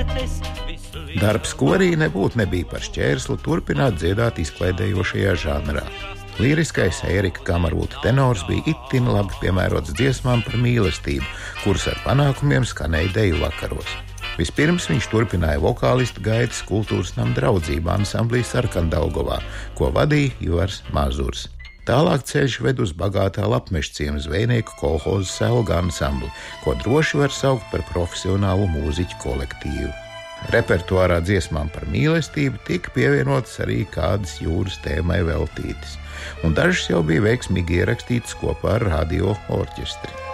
Darbs korī nebija par šķērsli turpināt dziedāt izklaidējošajā žanrā. Līriskais Ērika Kamarūta tenors bija itin labi piemērots dziesmām par mīlestību, kuras ar panākumiem skanēja deju vakaros. Vispirms viņš turpināja vokālistu gaitas kultūras nama draudzību ansamblī Sarkandaugovā, ko vadīja Ivars Mazurs. Tālāk ceļš ved uz bagātā Lapmešciema zvejnieku kolhoza Selga ansambli, ko droši var saukt par profesionālu mūziķu kolektīvu. Repertuārā dziesmām par mīlestību tika pievienotas arī kādas jūras tēmai veltītas, un dažas jau bija veiksmīgi ierakstītas kopā ar radio orķestri.